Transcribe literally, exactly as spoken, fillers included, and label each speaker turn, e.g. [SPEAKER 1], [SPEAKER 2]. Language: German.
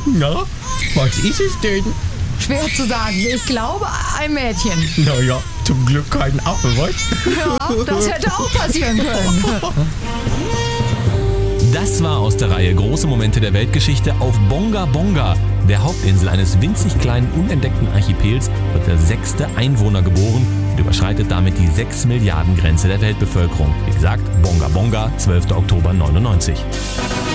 [SPEAKER 1] Na, was ist es denn?
[SPEAKER 2] Schwer zu sagen. Ich glaube, ein Mädchen.
[SPEAKER 1] Naja, zum Glück kein Affe, was?
[SPEAKER 2] Ja, das hätte auch passieren können.
[SPEAKER 3] Das war aus der Reihe Große Momente der Weltgeschichte. Auf Bonga Bonga, der Hauptinsel eines winzig kleinen, unentdeckten Archipels, wird der sechste Einwohner geboren und überschreitet damit die sechs Milliarden Grenze der Weltbevölkerung. Wie gesagt, Bonga Bonga, zwölfter Oktober neunundneunzig.